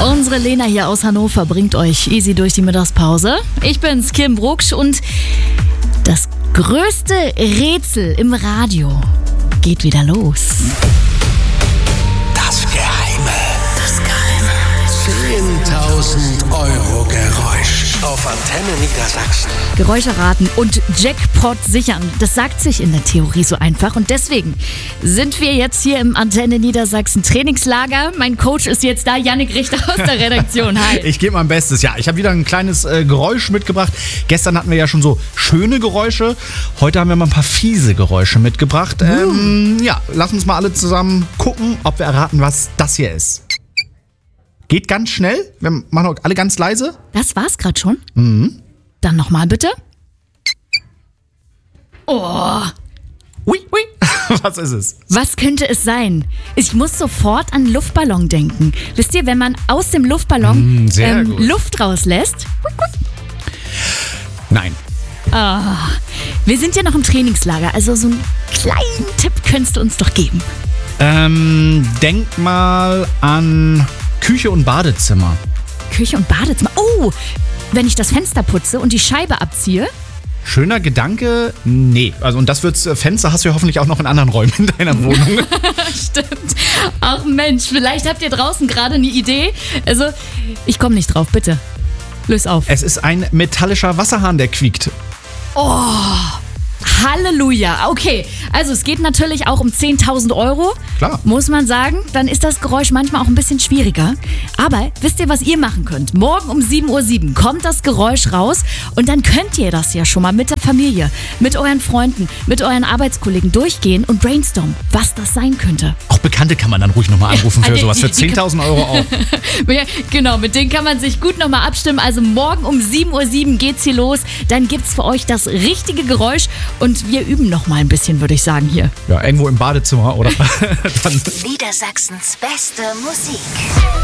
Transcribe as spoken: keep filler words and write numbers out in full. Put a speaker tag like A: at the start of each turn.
A: Unsere Lena hier aus Hannover bringt euch easy durch die Mittagspause. Ich bin's, Kim Brucksch, und das größte Rätsel im Radio geht wieder los.
B: Das Geheime. Das Geheime. zehntausend Euro Geräusch auf Antenne Niedersachsen.
A: Geräusche raten und Jackpot sichern. Das sagt sich in der Theorie so einfach. Und deswegen sind wir jetzt hier im Antenne Niedersachsen Trainingslager. Mein Coach ist jetzt da, Yannick Richter aus der Redaktion. Hi.
C: Ich gebe mein Bestes. Ja, ich habe wieder ein kleines äh, Geräusch mitgebracht. Gestern hatten wir ja schon so schöne Geräusche. Heute haben wir mal ein paar fiese Geräusche mitgebracht. Uh. Ähm, ja, lass uns mal alle zusammen gucken, ob wir erraten, was das hier ist. Geht ganz schnell. Wir machen auch alle ganz leise.
A: Das war's gerade schon?
C: Mhm.
A: Dann nochmal bitte. Oh.
C: Ui, ui. Was ist es?
A: Was könnte es sein? Ich muss sofort an Luftballon denken. Wisst ihr, wenn man aus dem Luftballon
C: mm, sehr
A: ähm,
C: gut.
A: Luft rauslässt?
C: Nein.
A: Oh. Wir sind ja noch im Trainingslager, also so einen kleinen Tipp könntest du uns doch geben.
C: Ähm, denk mal an Küche und Badezimmer.
A: Küche und Badezimmer. Oh, wenn ich das Fenster putze und die Scheibe abziehe?
C: Schöner Gedanke, nee. Also und das wird's, Fenster hast du ja hoffentlich auch noch in anderen Räumen in deiner Wohnung.
A: Stimmt. Ach Mensch, vielleicht habt ihr draußen gerade eine Idee. Also, ich komme nicht drauf, bitte. Löse auf.
C: Es ist ein metallischer Wasserhahn, der quiekt.
A: Oh, Halleluja. Okay, also es geht natürlich auch um zehntausend Euro.
C: Klar.
A: Muss man sagen, dann ist das Geräusch manchmal auch ein bisschen schwieriger. Aber wisst ihr, was ihr machen könnt? Morgen um sieben Uhr sieben kommt das Geräusch raus und dann könnt ihr das ja schon mal mit der Familie, mit euren Freunden, mit euren Arbeitskollegen durchgehen und brainstormen, was das sein könnte.
C: Auch Bekannte kann man dann ruhig nochmal anrufen für sowas, für zehntausend Euro auch.
A: Ja, genau, mit denen kann man sich gut nochmal abstimmen. Also morgen um sieben Uhr sieben geht's hier los. Dann gibt's für euch das richtige Geräusch und wir üben noch mal ein bisschen, würde ich sagen, hier.
C: Ja, irgendwo im Badezimmer oder dann.
D: Niedersachsens beste Musik.